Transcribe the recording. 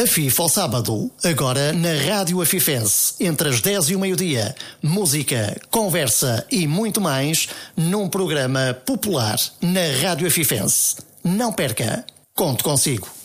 FIFA ao sábado, agora na Rádio Afifense, entre as 10 e o meio-dia. Música, conversa e muito mais num programa popular na Rádio Afifense. Não perca, conto consigo.